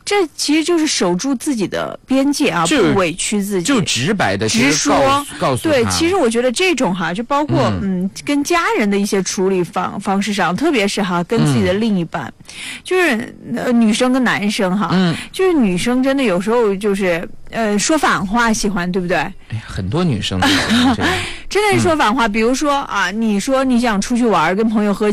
这其实就是守住自己的边界啊，不委屈自己， 就直白的直说告诉他。 对，其实我觉得这种就包括跟家人的一些处理方式上，特别是跟自己的另一半，就是女生跟男生就是女生真的有时候就是说反话喜欢，对不对？ 很多女生都这样真的是说反话，比如说你说你想出去玩跟朋友喝酒。